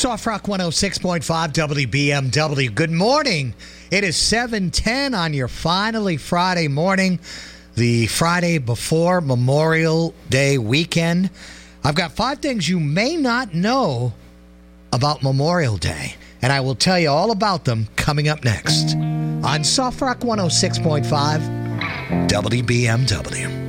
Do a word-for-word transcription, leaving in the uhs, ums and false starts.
Soft Rock one oh six point five W B M W. Good morning. It is seven ten on your finally Friday morning, the Friday before Memorial Day weekend. I've got five things you may not know about Memorial Day, and I will tell you all about them coming up next on Soft Rock one oh six point five W B M W.